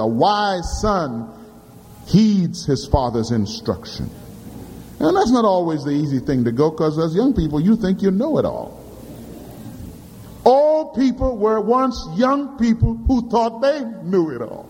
a wise son heeds his father's instruction. And that's not always the easy thing to go, because as young people, you think you know it all. Old people were once young people who thought they knew it all.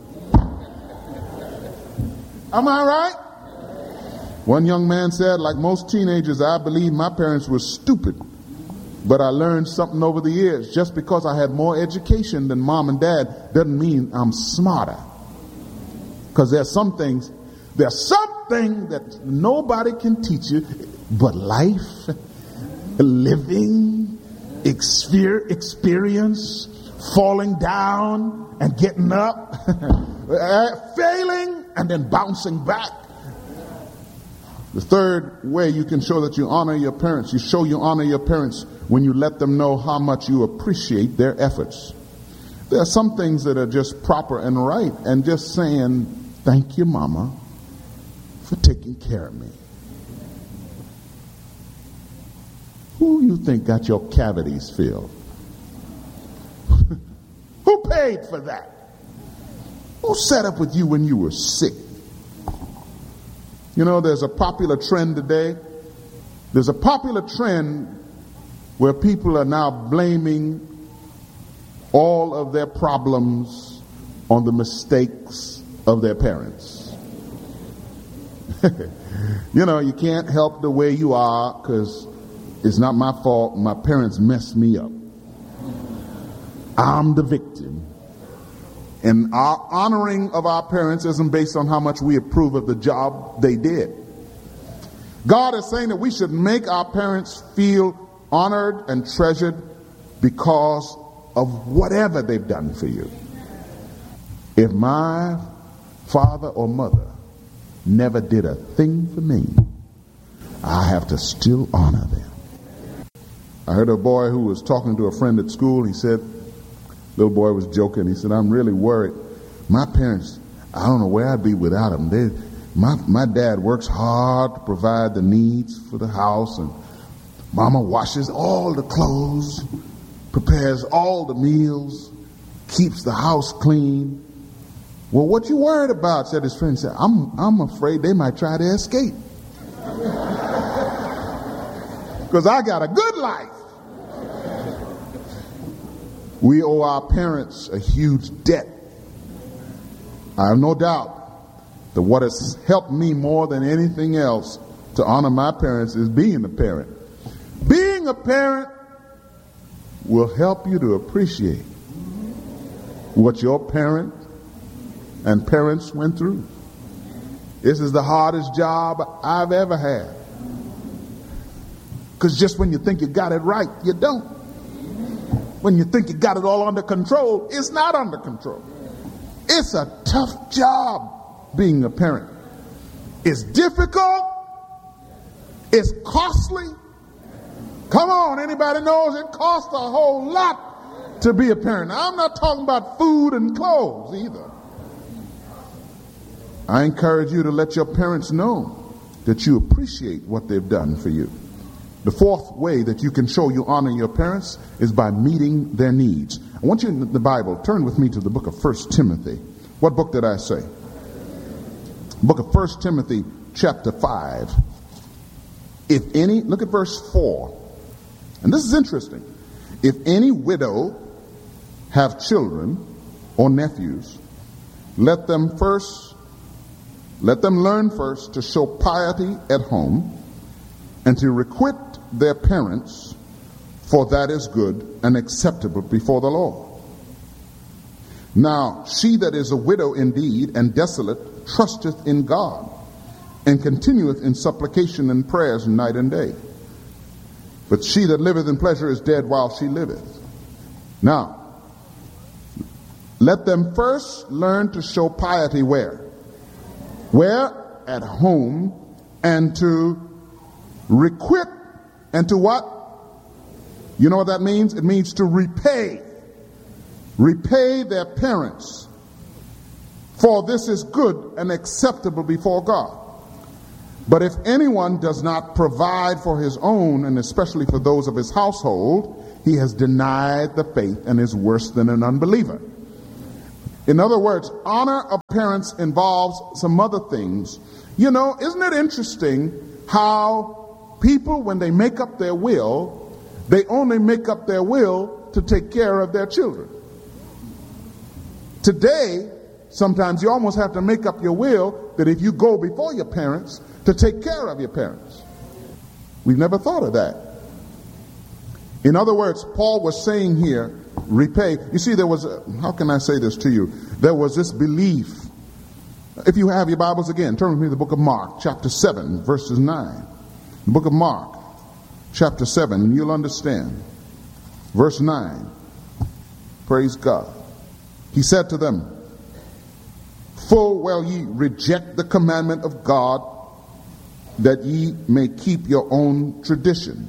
Am I right? One young man said, like most teenagers, I believe my parents were stupid, but I learned something over the years. Just because I had more education than mom and dad doesn't mean I'm smarter. Because there's something that nobody can teach you but life, living, experience, falling down and getting up, failing and then bouncing back. The third way you can show that you honor your parents, you honor your parents when you let them know how much you appreciate their efforts. There are some things that are just proper and right, and just saying, thank you, Mama, for taking care of me. Who you think got your cavities filled? Who paid for that? Who sat up with you when you were sick? You know, there's a popular trend today. There's a popular trend where people are now blaming all of their problems on the mistakes of their parents. You know, you can't help the way you are because it's not my fault. My parents messed me up. I'm the victim. And our honoring of our parents isn't based on how much we approve of the job they did. God is saying that we should make our parents feel honored and treasured because of whatever they've done for you. If my father or mother never did a thing for me, I have to still honor them. I heard a boy who was talking to a friend at school. He said, little boy was joking. He said, I'm really worried. My parents, I don't know where I'd be without them. My dad works hard to provide the needs for the house, and Mama washes all the clothes, prepares all the meals, keeps the house clean. Well, what you worried about? Said his friend. Said, I'm afraid they might try to escape. Because I got a good life. We owe our parents a huge debt. I have no doubt that what has helped me more than anything else to honor my parents is being a parent. Being a parent will help you to appreciate what your parent and parents went through. This is the hardest job I've ever had. Because just when you think you got it right, you don't. When you think you got it all under control, it's not under control. It's a tough job being a parent. It's difficult. It's costly. Come on, anybody knows it costs a whole lot to be a parent. Now, I'm not talking about food and clothes either. I encourage you to let your parents know that you appreciate what they've done for you. The fourth way that you can show you honor your parents is by meeting their needs. I want you in the Bible, turn with me to the book of 1 Timothy. What book did I say? Book of 1 Timothy chapter 5. If any, look at verse 4. And this is interesting. If any widow have children or nephews, let them learn first to show piety at home and to requite their parents, for that is good and acceptable before the Lord. Now, she that is a widow indeed and desolate trusteth in God, and continueth in supplication and prayers night and day. But she that liveth in pleasure is dead while she liveth. Now, let them first learn to show piety where? Where? At home, and to requite, and to what? You know what that means? It means to repay. Repay their parents. For this is good and acceptable before God. But if anyone does not provide for his own, and especially for those of his household, he has denied the faith and is worse than an unbeliever. In other words, honor of parents involves some other things. You know, isn't it interesting how people, when they make up their will, they only make up their will to take care of their children. Today, sometimes you almost have to make up your will that if you go before your parents, to take care of your parents. We've never thought of that. In other words, Paul was saying here, repay. You see, there was, how can I say this to you? There was this belief. If you have your Bibles again, turn with me to the book of Mark, chapter 7, verses 9. The book of Mark, chapter 7, and you'll understand. Verse 9. Praise God. He said to them, full well ye reject the commandment of God, that ye may keep your own tradition.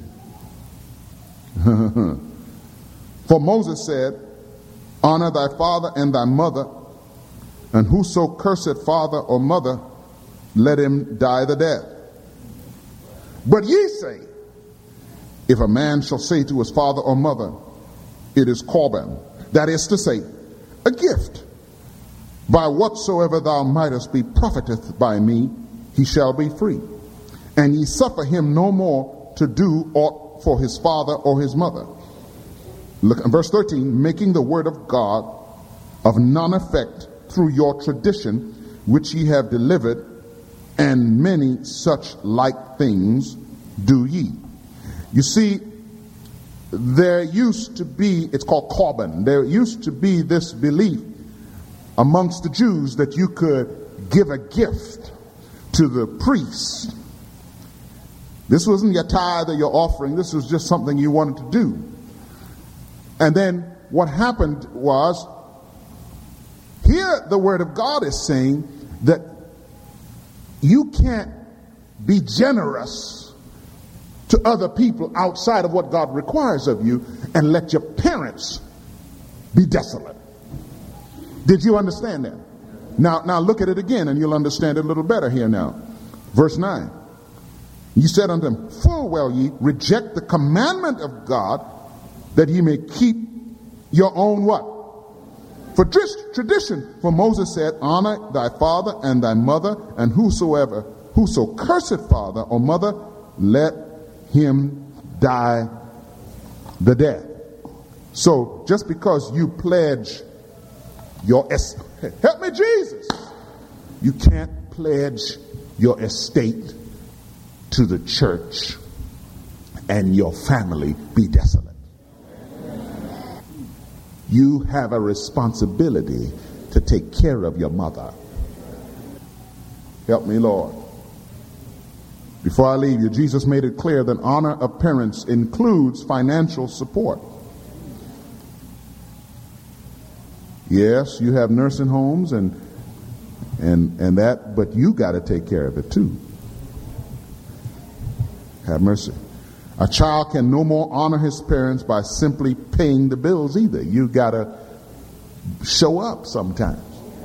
For Moses said, honor thy father and thy mother, and whoso curseth father or mother, let him die the death. But ye say, if a man shall say to his father or mother, it is Corban, that is to say, a gift, by whatsoever thou mightest be profiteth by me, he shall be free. And ye suffer him no more to do aught for his father or his mother. Look at verse 13, making the word of God of none effect through your tradition, which ye have delivered, and many such like things do ye. You see, there used to be, it's called Corban, there used to be this belief amongst the Jews that you could give a gift to the priest. This wasn't your tithe or your offering. This was just something you wanted to do. And then what happened was, here the word of God is saying that you can't be generous to other people outside of what God requires of you and let your parents be desolate. Did you understand that? Now look at it again and you'll understand it a little better here now. Verse 9. You said unto them, full well ye reject the commandment of God, that ye may keep your own what? For tradition. For Moses said, honor thy father and thy mother, and whoso curseth father or mother, let him die the death. So just because you pledge your help me Jesus, you can't pledge your estate to the church and your family be desolate. You have a responsibility to take care of your mother. Help me, Lord. Before I leave you, Jesus made it clear that honor of parents includes financial support. Yes, you have nursing homes and that, but you got to take care of it too. Have mercy. A child can no more honor his parents by simply paying the bills either. You got to show up sometimes.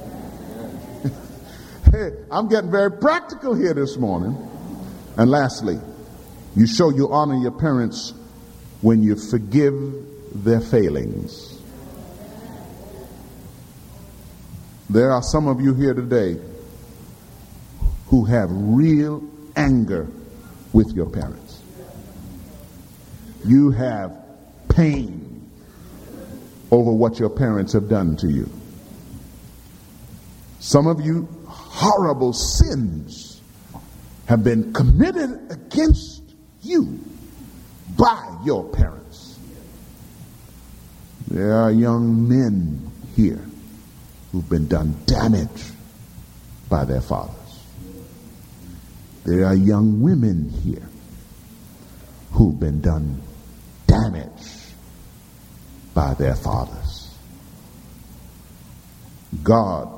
Hey, I'm getting very practical here this morning. And lastly, you show you honor your parents when you forgive their failings. There are some of you here today who have real anger with your parents. You have pain over what your parents have done to you. Some of you, horrible sins have been committed against you by your parents. There are young men here who've been done damage by their fathers. There are young women here who've been done damage by their fathers. God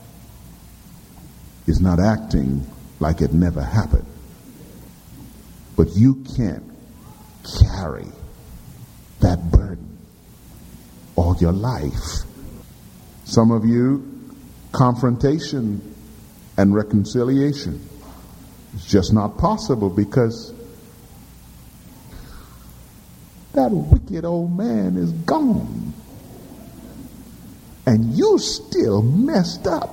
is not acting like it never happened. But you can't carry that burden all your life. Some of you, confrontation and reconciliation is just not possible because that wicked old man is gone. and you still messed up.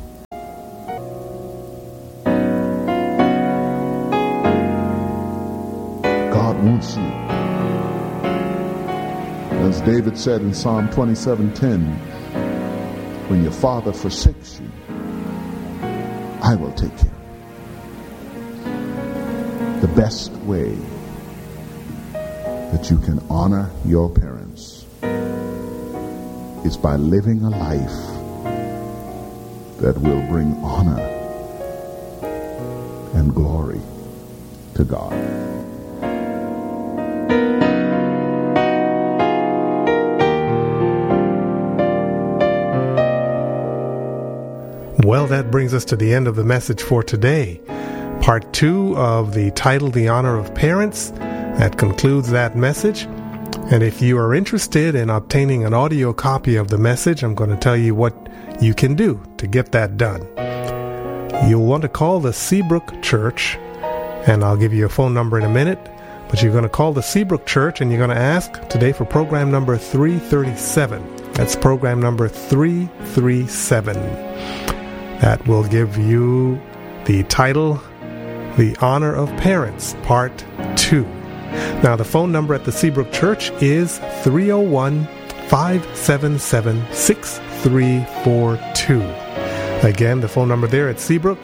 God wants you. As David said in Psalm 27:10, when your father forsakes you, I will take care of you. The best way that you can honor your parents is by living a life that will bring honor and glory to God. Well, that brings us to the end of the message for today. Part 2 of the title, The Honor of Parents. That concludes that message. And if you are interested in obtaining an audio copy of the message, I'm going to tell you what you can do to get that done. You'll want to call the Seabrook Church, and I'll give you a phone number in a minute. But you're going to call the Seabrook Church, and you're going to ask today for program number 337. That's program number 337. That will give you the title, The Honor of Parents, Part 2. Now, the phone number at the Seabrook Church is 301-577-6342. Again, the phone number there at Seabrook,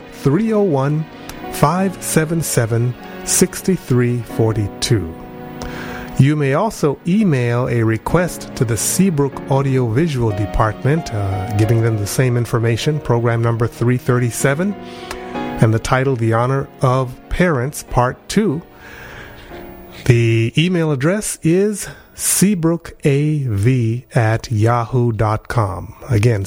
301-577-6342. You may also email a request to the Seabrook Audiovisual Department, giving them the same information, program number 337, and the title, The Honor of Parents, Part 2. The email address is seabrookav@yahoo.com. Again,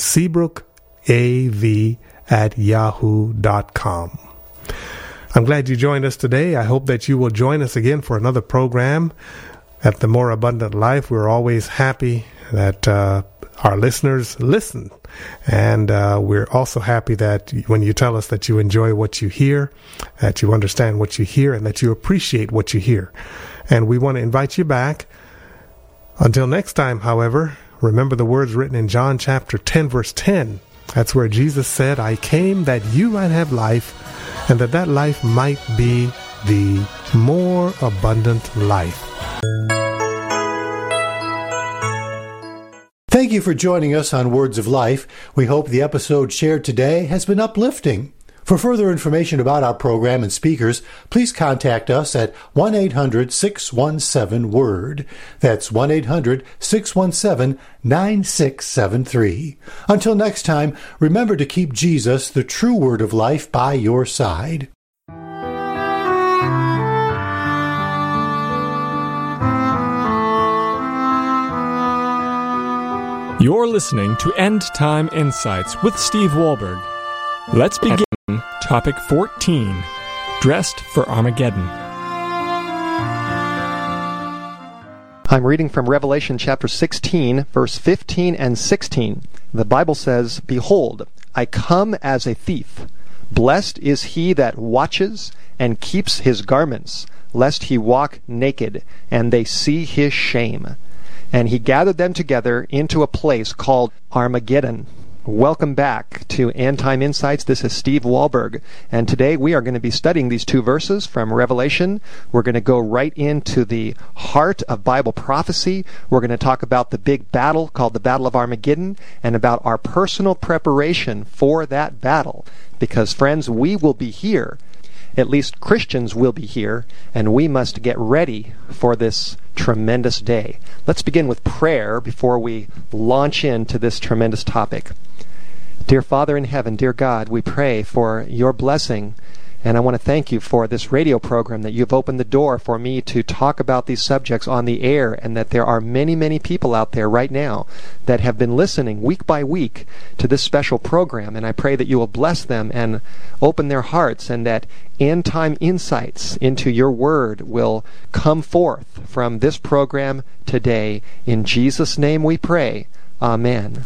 seabrookav@yahoo.com. I'm glad you joined us today. I hope that you will join us again for another program at The More Abundant Life. We're always happy that our listeners listen. And we're also happy that when you tell us that you enjoy what you hear, that you understand what you hear, and that you appreciate what you hear. And we want to invite you back. Until next time, however, remember the words written in John chapter 10, verse 10. That's where Jesus said, I came that you might have life, and that life might be the more abundant life. Thank you for joining us on Words of Life. We hope the episode shared today has been uplifting. For further information about our program and speakers, please contact us at 1-800-617-WORD. That's 1-800-617-9673. Until next time, remember to keep Jesus, the true Word of Life, by your side. You're listening to End Time Insights with Steve Wohlberg. Let's begin topic 14, Dressed for Armageddon. I'm reading from Revelation chapter 16, verse 15 and 16. The Bible says, Behold, I come as a thief. Blessed is he that watches and keeps his garments, lest he walk naked, and they see his shame. And he gathered them together into a place called Armageddon. Welcome back to End Time Insights. This is Steve Wohlberg, and today we are going to be studying these two verses from Revelation. We're going to go right into the heart of Bible prophecy. We're going to talk about the big battle called the Battle of Armageddon and about our personal preparation for that battle. Because, friends, we will be here. At least Christians will be here, and we must get ready for this tremendous day. Let's begin with prayer before we launch into this tremendous topic. Dear Father in heaven, dear God, we pray for your blessing, and I want to thank you for this radio program that you've opened the door for me to talk about these subjects on the air, and that there are many, many people out there right now that have been listening week by week to this special program, and I pray that you will bless them and open their hearts, and that end-time insights into your word will come forth from this program today. In Jesus' name we pray. Amen.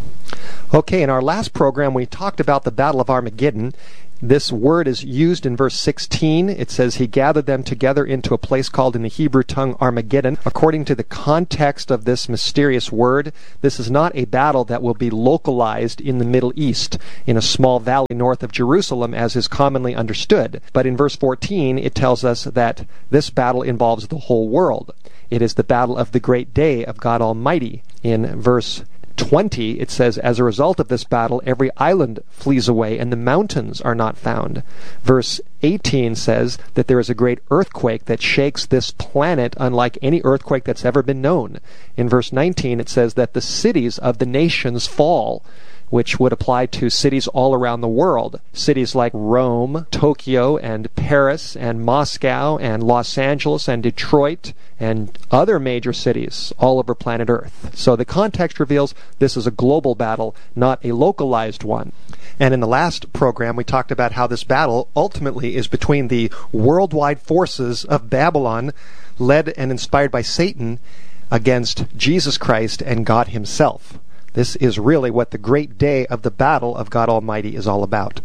Okay, in our last program we talked about the Battle of Armageddon. This word is used in verse 16. It says, he gathered them together into a place called in the Hebrew tongue Armageddon. According to the context of this mysterious word, this is not a battle that will be localized in the Middle East, in a small valley north of Jerusalem, as is commonly understood. But in verse 14, it tells us that this battle involves the whole world. It is the battle of the great day of God Almighty. In verse 20, it says, as a result of this battle, every island flees away and the mountains are not found. Verse 18 says that there is a great earthquake that shakes this planet unlike any earthquake that's ever been known. In verse 19, it says that the cities of the nations fall, which would apply to cities all around the world. Cities like Rome, Tokyo, and Paris, and Moscow, and Los Angeles, and Detroit, and other major cities all over planet Earth. So the context reveals this is a global battle, not a localized one. And in the last program, we talked about how this battle ultimately is between the worldwide forces of Babylon, led and inspired by Satan, against Jesus Christ and God himself. This is really what the great day of the battle of God Almighty is all about.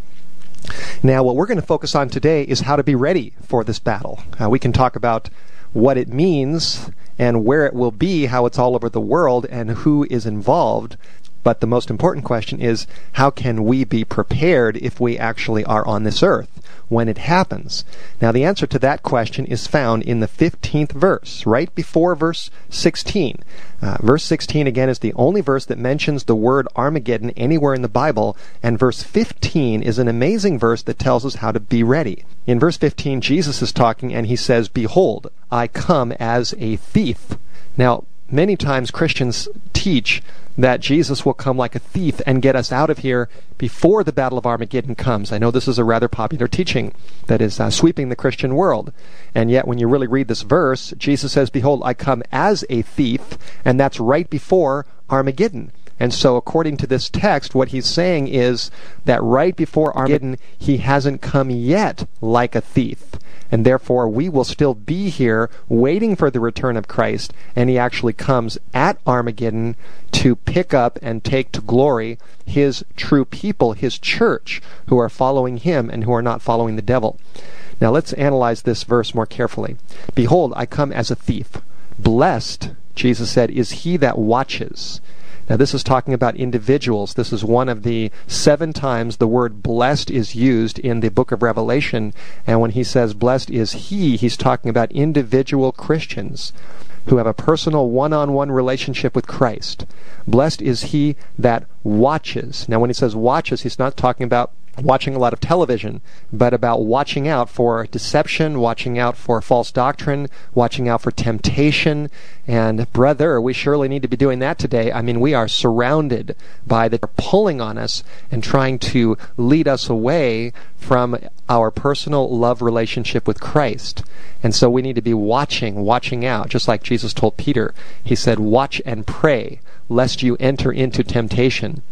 Now, what we're going to focus on today is how to be ready for this battle. We can talk about what it means and where it will be, how it's all over the world, and who is involved. But the most important question is, how can we be prepared if we actually are on this earth when it happens? Now, the answer to that question is found in the 15th verse, right before verse 16. Verse 16, again, is the only verse that mentions the word Armageddon anywhere in the Bible, and verse 15 is an amazing verse that tells us how to be ready. In verse 15, Jesus is talking, and he says, behold, I come as a thief. Now, many times Christians teach that Jesus will come like a thief and get us out of here before the Battle of Armageddon comes. I know this is a rather popular teaching that is sweeping the Christian world. And yet when you really read this verse, Jesus says, behold, I come as a thief, and that's right before Armageddon. And so according to this text, what he's saying is that right before Armageddon, he hasn't come yet like a thief. And therefore, we will still be here waiting for the return of Christ, and he actually comes at Armageddon to pick up and take to glory his true people, his church, who are following him and who are not following the devil. Now let's analyze this verse more carefully. Behold, I come as a thief. Blessed, Jesus said, is he that watches. Now this is talking about individuals. This is one of the 7 times the word blessed is used in the book of Revelation. And when he says blessed is he, he's talking about individual Christians who have a personal one-on-one relationship with Christ. Blessed is he that watches. Now when he says watches, he's not talking about watching a lot of television, but about watching out for deception, watching out for false doctrine, watching out for temptation. And brother, we surely need to be doing that today. I mean, we are surrounded by the pulling on us and trying to lead us away from our personal love relationship with Christ. And so we need to be watching out, just like Jesus told Peter. He said, watch and pray, lest you enter into temptation.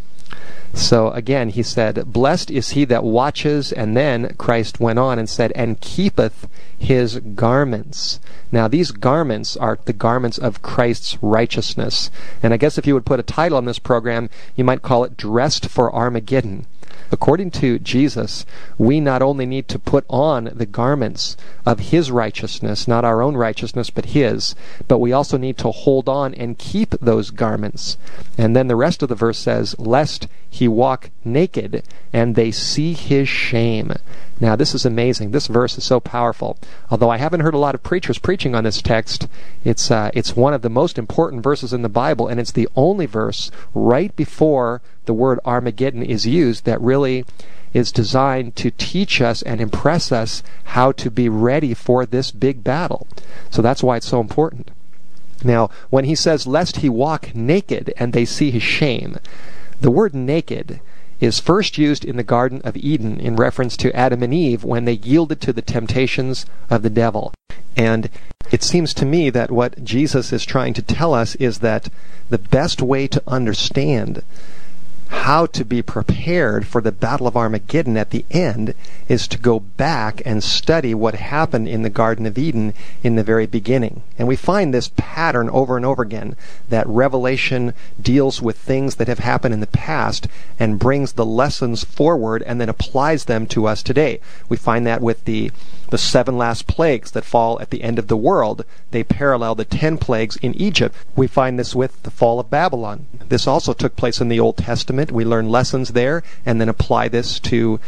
So again, he said, blessed is he that watches, and then Christ went on and said, and keepeth his garments. Now these garments are the garments of Christ's righteousness. And I guess if you would put a title on this program, you might call it Dressed for Armageddon. According to Jesus, we not only need to put on the garments of his righteousness, not our own righteousness, but his, but we also need to hold on and keep those garments. And then the rest of the verse says, lest he walk naked, and they see his shame. Now this is amazing. This verse is so powerful. Although I haven't heard a lot of preachers preaching on this text, it's one of the most important verses in the Bible, and it's the only verse right before the word Armageddon is used that really is designed to teach us and impress us how to be ready for this big battle. So that's why it's so important. Now, when he says, lest he walk naked and they see his shame, the word naked is first used in the Garden of Eden in reference to Adam and Eve when they yielded to the temptations of the devil. And it seems to me that what Jesus is trying to tell us is that the best way to understand how to be prepared for the Battle of Armageddon at the end is to go back and study what happened in the Garden of Eden in the very beginning. And we find this pattern over and over again, that Revelation deals with things that have happened in the past and brings the lessons forward and then applies them to us today. We find that with the 7 last plagues that fall at the end of the world. They parallel the 10 plagues in Egypt. We find this with the fall of Babylon. This also took place in the Old Testament. We learn lessons there and then apply this to